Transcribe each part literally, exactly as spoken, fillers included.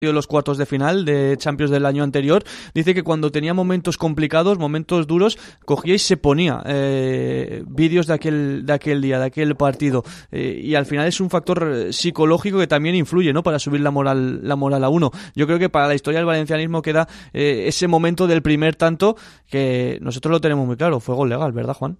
los cuartos de final de Champions del año anterior, dice que cuando tenía momentos complicados, momentos duros, cogía y se ponía eh, vídeos de aquel de aquel día, de aquel partido, eh, y al final es un factor psicológico que también influye, ¿no?, para subir la moral la moral a uno. Yo creo que para la historia del valencianismo queda eh, ese momento del primer tanto que nosotros lo tenemos muy claro, fue gol legal, ¿verdad, Juan?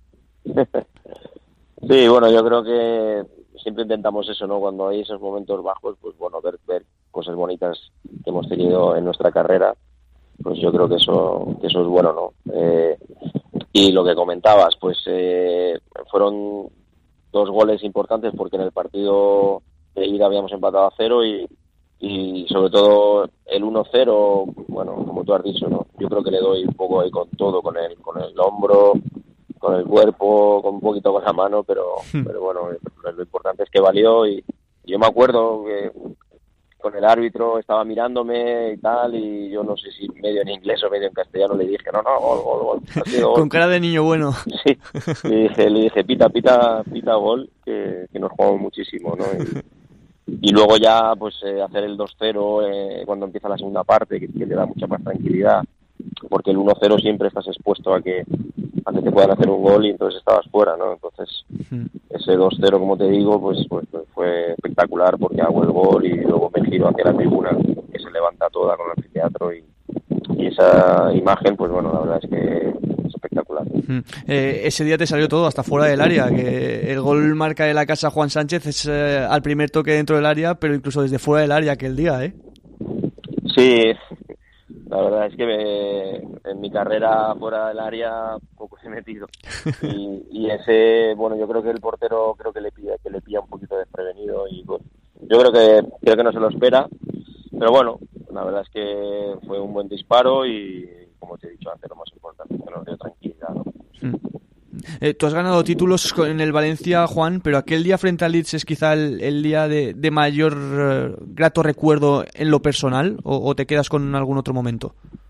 Sí, bueno, yo creo que siempre intentamos eso, ¿no? Cuando hay esos momentos bajos, pues bueno, ver, ver cosas bonitas que hemos tenido en nuestra carrera, pues yo creo que eso que eso es bueno, ¿no? Eh, y lo que comentabas, pues eh, fueron dos goles importantes porque en el partido de ida habíamos empatado a cero y, y sobre todo el uno cero, bueno, como tú has dicho, ¿no? Yo creo que le doy un poco ahí con todo, con el, con el hombro, con el cuerpo, con un poquito con la mano, pero, pero bueno, lo importante es que valió y yo me acuerdo que con el árbitro estaba mirándome y tal, y yo no sé si medio en inglés o medio en castellano le dije, no, no, gol, gol, gol. Ha sido gol. Con cara de niño bueno. Sí, le dije, le dije pita, pita, pita gol, que, que nos jugamos muchísimo, ¿no? Y, y luego ya, pues, eh, hacer el dos cero eh, cuando empieza la segunda parte, que, que te da mucha más tranquilidad, porque el uno cero siempre estás expuesto a que, a que te puedan hacer un gol y entonces estabas fuera, ¿no? Entonces, ese dos cero, como te digo, pues, pues, pues fue espectacular porque hago el gol y luego me giro hacia la tribuna, que se levanta toda con el anfiteatro y, y esa imagen, pues bueno, la verdad es que es espectacular. Eh, ese día te salió todo hasta fuera del área, que el gol marca de la casa Juan Sánchez es eh, al primer toque dentro del área, pero incluso desde fuera del área aquel día, ¿eh? Sí, la verdad es que me, en mi carrera fuera del área poco he metido y, y ese, bueno, yo creo que el portero creo que le pilla que le pilla un poquito desprevenido y bueno, yo creo que creo que no se lo espera, pero bueno, la verdad es que fue un buen disparo y como te he dicho antes, lo más importante que nos dio tranquilidad, ¿no? Mm. Eh, tú has ganado títulos en el Valencia, Juan, pero aquel día frente al Leeds es quizá el, el día de, de mayor uh, grato recuerdo en lo personal, o, o te quedas con algún otro momento.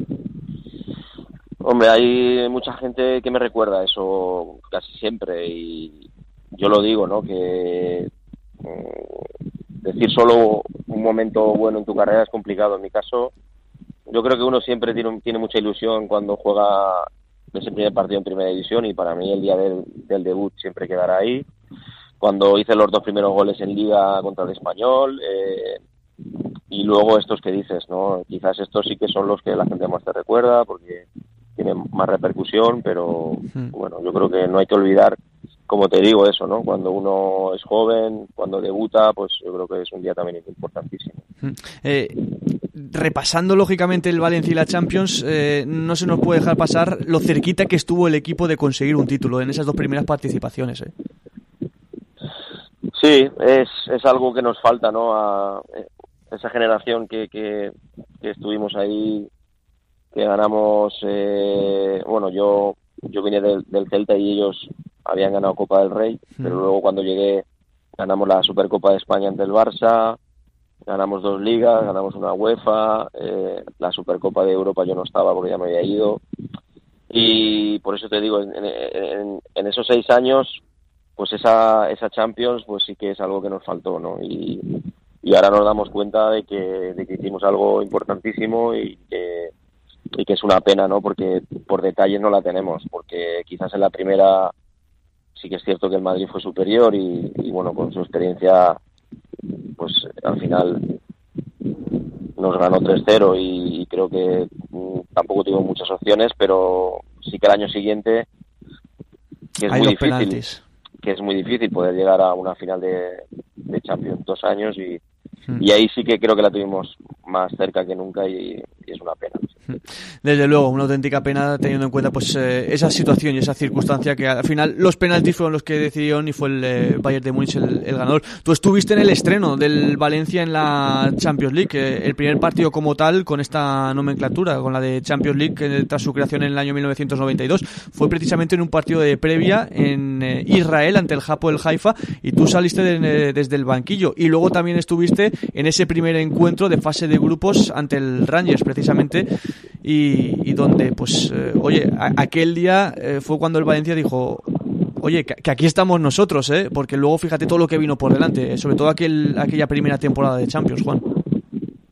Hombre, hay mucha gente que me recuerda eso casi siempre y yo lo digo, ¿no? Que eh, decir solo un momento bueno en tu carrera es complicado. En mi caso, yo creo que uno siempre tiene, tiene mucha ilusión cuando juega ese primer partido en primera división y para mí el día del, del debut siempre quedará ahí. Cuando hice los dos primeros goles en Liga contra el Español eh, y luego estos que dices, ¿no? Quizás estos sí que son los que la gente más te recuerda porque tienen más repercusión, pero mm. bueno, yo creo que no hay que olvidar, como te digo, eso, ¿no? Cuando uno es joven, cuando debuta, pues yo creo que es un día también importantísimo. Eh, repasando lógicamente el Valencia y la Champions, eh, no se nos puede dejar pasar lo cerquita que estuvo el equipo de conseguir un título en esas dos primeras participaciones, ¿eh? Sí, es, es algo que nos falta, ¿no? A esa generación que, que, que estuvimos ahí, que ganamos, eh, bueno, yo yo vine del, del Celta y ellos habían ganado Copa del Rey, mm. pero luego cuando llegué ganamos la Supercopa de España ante el Barça, ganamos dos ligas, ganamos una UEFA, eh, la Supercopa de Europa yo no estaba porque ya me había ido y por eso te digo, en, en, en esos seis años, pues esa esa Champions pues sí que es algo que nos faltó, ¿no? Y, y ahora nos damos cuenta de que, de que hicimos algo importantísimo y que y que es una pena, ¿no? Porque por detalles no la tenemos, porque quizás en la primera sí que es cierto que el Madrid fue superior y, y bueno, con su experiencia pues al final nos ganó tres cero y, y creo que mm, tampoco tuvimos muchas opciones, pero sí que el año siguiente que es Hay muy los difícil penaltis. que es muy difícil poder llegar a una final de, de Champions dos años y, hmm. y ahí sí que creo que la tuvimos más cerca que nunca y, y es una pena. Desde luego, una auténtica pena teniendo en cuenta pues eh, esa situación y esa circunstancia que al final los penaltis fueron los que decidieron y fue el eh, Bayern de Múnich el, el ganador. Tú estuviste en el estreno del Valencia en la Champions League, eh, el primer partido como tal con esta nomenclatura, con la de Champions League eh, tras su creación en el año mil novecientos noventa y dos. Fue precisamente en un partido de previa en eh, Israel ante el Hapoel Haifa y tú saliste de, de, desde el banquillo y luego también estuviste en ese primer encuentro de fase de grupos ante el Rangers precisamente. Y, y donde, pues, eh, oye, a, aquel día eh, fue cuando el Valencia dijo, oye, que, que aquí estamos nosotros, ¿eh? Porque luego fíjate todo lo que vino por delante, sobre todo aquel, aquella primera temporada de Champions, Juan.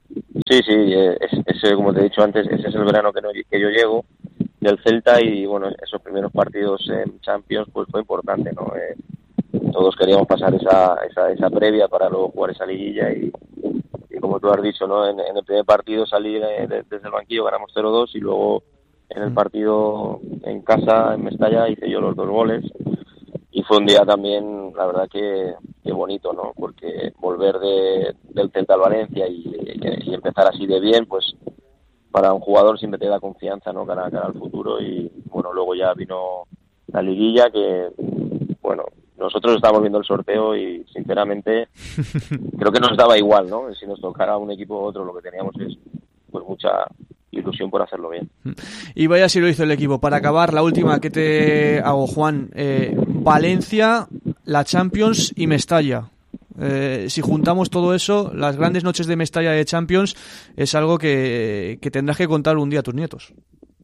Sí, sí, ese, como te he dicho antes, ese es el verano que, no, que yo llego del Celta y bueno, esos primeros partidos en Champions pues fue importante, ¿no? Eh, todos queríamos pasar esa, esa, esa previa para luego jugar esa liguilla y, y como tú has dicho, ¿no? En, en el primer partido salir eh, desde el banquillo ganamos cero dos y luego en el partido en casa, en Mestalla, hice yo los dos goles y fue un día también, la verdad que, que bonito, ¿no? Porque volver de, del Celta al Valencia y, y, y empezar así de bien, pues para un jugador siempre te da confianza, ¿no? Cara, cara al futuro y bueno, luego ya vino la liguilla que, bueno, nosotros estábamos viendo el sorteo y sinceramente creo que nos daba igual, ¿no? Si nos tocara un equipo u otro, lo que teníamos es pues mucha ilusión por hacerlo bien. Y vaya si lo hizo el equipo. Para acabar, la última que te hago, Juan, eh, Valencia, la Champions y Mestalla. Eh, si juntamos todo eso, las grandes noches de Mestalla de Champions es algo que, que tendrás que contar un día a tus nietos.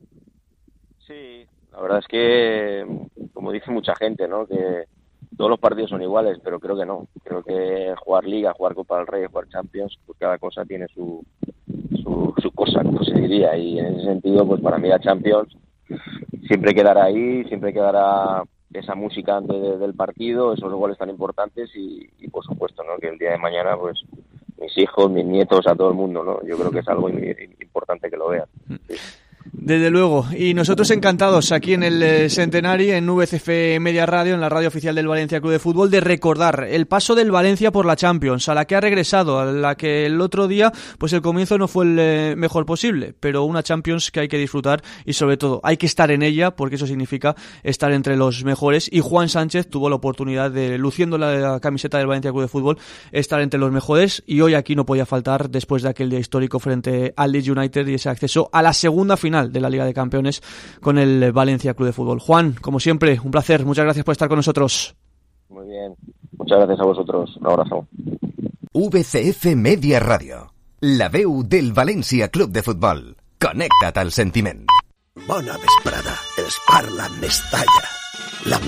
Sí, la verdad es que, como dice mucha gente, ¿no? Que todos los partidos son iguales, pero creo que no. Creo que jugar Liga, jugar Copa del Rey, jugar Champions, pues cada cosa tiene su, su, su cosa, como se diría. Y en ese sentido, pues para mí la Champions siempre quedará ahí, siempre quedará esa música antes de, del partido, esos goles tan importantes y, y por supuesto, ¿no? Que el día de mañana, pues mis hijos, mis nietos, a todo el mundo, ¿no? Yo creo que es algo importante que lo vean. Sí. Desde luego, y nosotros encantados aquí en el Centenari, en V C F Media Radio, en la radio oficial del Valencia Club de Fútbol, de recordar el paso del Valencia por la Champions, a la que ha regresado, a la que el otro día, pues el comienzo no fue el mejor posible, pero una Champions que hay que disfrutar y sobre todo hay que estar en ella, porque eso significa estar entre los mejores, y Juan Sánchez tuvo la oportunidad de, luciendo la camiseta del Valencia Club de Fútbol, estar entre los mejores, y hoy aquí no podía faltar después de aquel día histórico frente al Leeds United y ese acceso a la segunda final de la Liga de Campeones con el Valencia Club de Fútbol. Juan, como siempre, un placer. Muchas gracias por estar con nosotros. Muy bien. Muchas gracias a vosotros. Un abrazo. V C F Media Radio, la veu del València Club de Futbol. Connecta't al sentiment. Bona vesprada. Els parla Mestalla. La...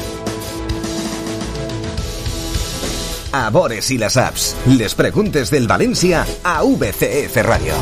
A veure si la saps. Les preguntes del València a V C F Radio.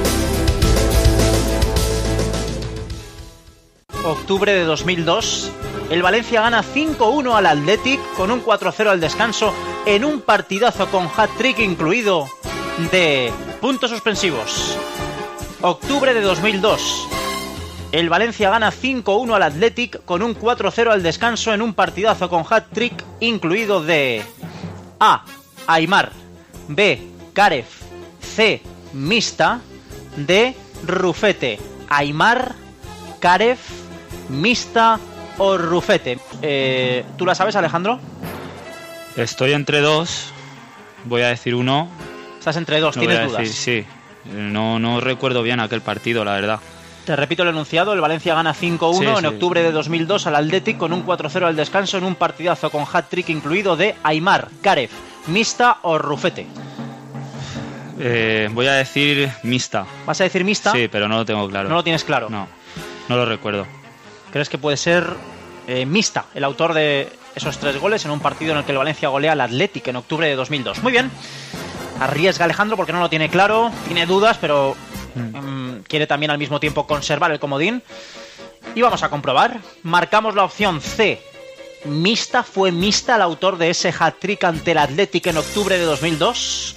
Octubre de dos mil dos, el Valencia gana cinco uno al Athletic con un cuatro cero al descanso en un partidazo con hat-trick incluido de puntos suspensivos. Octubre de dos mil dos, el Valencia gana cinco uno al Athletic con un cuatro cero al descanso en un partidazo con hat-trick incluido de A. Aimar, B. Káref, C. Mista, D. Rufete. Aimar, Káref, Mista o Rufete. Eh, ¿Tú la sabes, Alejandro? Estoy entre dos. Voy a decir uno. Estás entre dos, no ¿tienes voy a dudas? Decir, sí. No, no recuerdo bien aquel partido, la verdad. Te repito el enunciado. El Valencia gana cinco uno sí, en sí. octubre de dos mil dos al Athletic con un cuatro cero al descanso en un partidazo con hat-trick incluido de Aimar, Káref, Mista o Rufete. Eh, voy a decir Mista. ¿Vas a decir Mista? Sí, pero no lo tengo claro. ¿No lo tienes claro? No, no lo recuerdo. ¿Crees que puede ser eh, Mista, el autor de esos tres goles en un partido en el que el Valencia golea al Athletic en octubre de dos mil dos? Muy bien. Arriesga Alejandro porque no lo tiene claro, tiene dudas, pero mm. um, quiere también al mismo tiempo conservar el comodín. Y vamos a comprobar. Marcamos la opción C. Mista, ¿fue Mista el autor de ese hat-trick ante el Athletic en octubre de dos mil dos?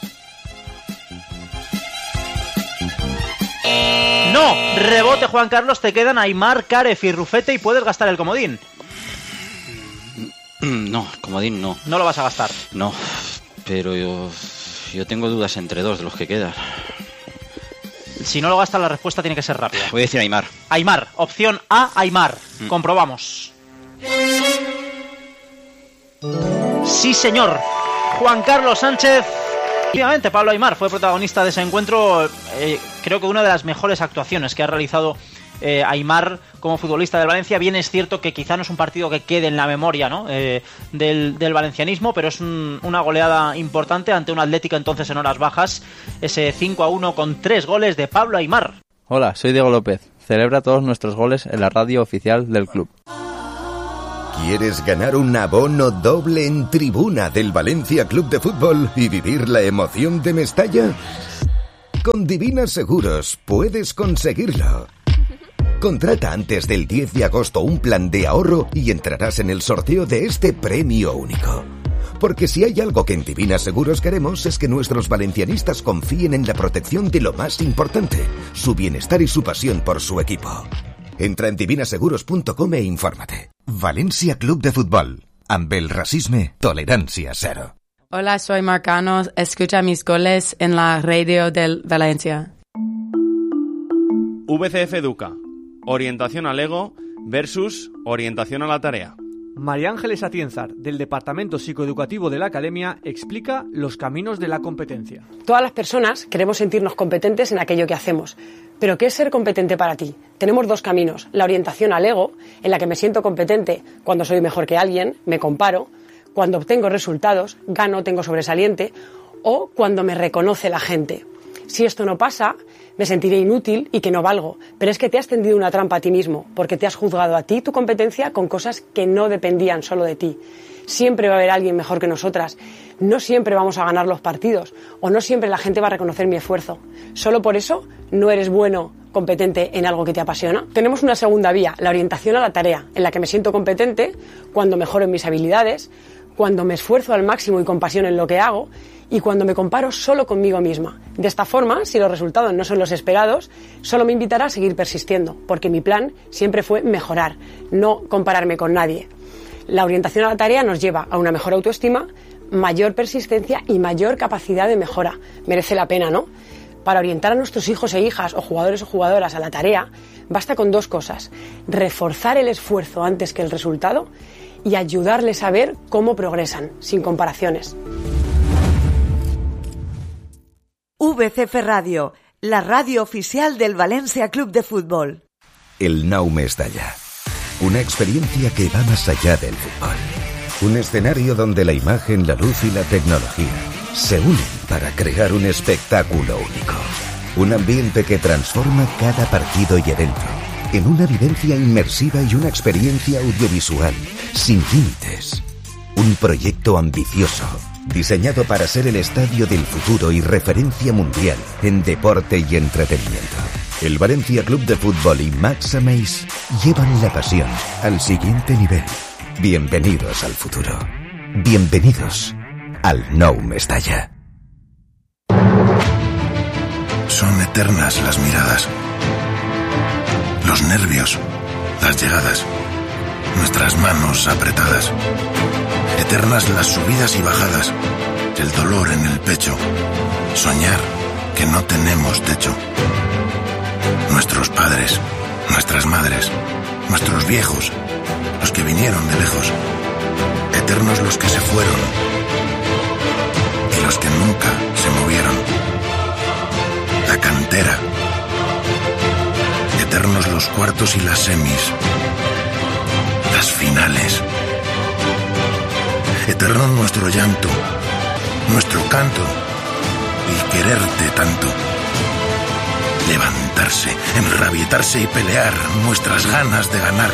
No, rebote Juan Carlos, te quedan Aimar, Káref y Rufete y puedes gastar el comodín. No, comodín no. No lo vas a gastar. No, pero yo, yo tengo dudas entre dos de los que quedan. Si no lo gastas, la respuesta tiene que ser rápida. Voy a decir Aimar. Aimar, opción A, Aimar. Mm. Comprobamos. Sí, señor. Juan Carlos Sánchez. Efectivamente, Pablo Aimar fue protagonista de ese encuentro. Eh, creo que una de las mejores actuaciones que ha realizado eh, Aimar como futbolista del Valencia. Bien es cierto que quizá no es un partido que quede en la memoria, ¿no? eh, del, del valencianismo, pero es un, una goleada importante ante un Atlético entonces en horas bajas. Ese cinco a uno con tres goles de Pablo Aimar. Hola, soy Diego López. Celebra todos nuestros goles en la radio oficial del club. ¿Quieres ganar un abono doble en tribuna del Valencia Club de Fútbol y vivir la emoción de Mestalla? Con Divina Seguros puedes conseguirlo. Contrata antes del diez de agosto un plan de ahorro y entrarás en el sorteo de este premio único. Porque si hay algo que en Divina Seguros queremos es que nuestros valencianistas confíen en la protección de lo más importante, su bienestar y su pasión por su equipo. Entra en divina seguros punto com e infórmate. Valencia Club de Fútbol. Amb el racisme, tolerancia cero. Hola, soy Marcano. Escucha mis goles en la radio del Valencia. V C F Educa. Orientación al ego versus orientación a la tarea. María Ángeles Atienzar, del Departamento Psicoeducativo de la Academia, explica los caminos de la competencia. Todas las personas queremos sentirnos competentes en aquello que hacemos. ¿Pero qué es ser competente para ti? Tenemos dos caminos. La orientación al ego, en la que me siento competente cuando soy mejor que alguien, me comparo, cuando obtengo resultados, gano, tengo sobresaliente, o cuando me reconoce la gente. Si esto no pasa, me sentiré inútil y que no valgo. Pero es que te has tendido una trampa a ti mismo, porque te has juzgado a ti tu competencia con cosas que no dependían solo de ti. Siempre va a haber alguien mejor que nosotras. No siempre vamos a ganar los partidos, o no siempre la gente va a reconocer mi esfuerzo. Solo por eso no eres bueno, competente en algo que te apasiona. Tenemos una segunda vía, la orientación a la tarea, en la que me siento competente cuando mejoro en mis habilidades, cuando me esfuerzo al máximo y con pasión en lo que hago, y cuando me comparo solo conmigo misma. De esta forma, si los resultados no son los esperados, solo me invitará a seguir persistiendo, porque mi plan siempre fue mejorar, no compararme con nadie. La orientación a la tarea nos lleva a una mejor autoestima, mayor persistencia y mayor capacidad de mejora. Merece la pena, ¿no? Para orientar a nuestros hijos e hijas o jugadores o jugadoras a la tarea, basta con dos cosas: reforzar el esfuerzo antes que el resultado y ayudarles a ver cómo progresan, sin comparaciones. V C F Radio, la radio oficial del Valencia Club de Fútbol. El Nou Mestalla. Una experiencia que va más allá del fútbol. Un escenario donde la imagen, la luz y la tecnología se unen para crear un espectáculo único. Un ambiente que transforma cada partido y evento en una vivencia inmersiva y una experiencia audiovisual sin límites. Un proyecto ambicioso, diseñado para ser el estadio del futuro y referencia mundial en deporte y entretenimiento. El Valencia Club de Fútbol y Max Ameis llevan la pasión al siguiente nivel. Bienvenidos al futuro. Bienvenidos al Nou Mestalla. Son eternas las miradas, los nervios, las llegadas, nuestras manos apretadas. Eternas las subidas y bajadas, el dolor en el pecho, soñar que no tenemos techo. Nuestros padres, nuestras madres, nuestros viejos, los que vinieron de lejos, eternos los que se fueron y los que nunca se movieron. La cantera, eternos los cuartos y las semis, las finales. Eterno nuestro llanto, nuestro canto y quererte tanto. Levantarse, enrabietarse y pelear, nuestras ganas de ganar.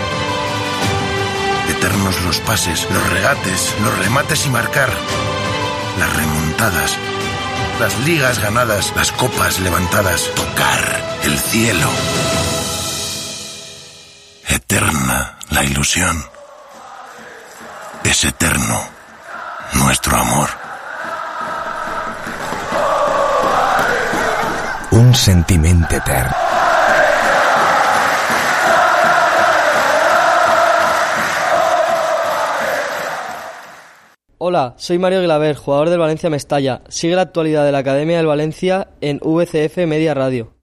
Eternos los pases, los regates, los remates y marcar. Las remontadas, las ligas ganadas, las copas levantadas. Tocar el cielo. Eterna la ilusión. Es eterno nuestro amor. Un sentimiento eterno. Hola, soy Mario Glaver, jugador del Valencia Mestalla. Sigue la actualidad de la Academia del Valencia en V C F Media Radio.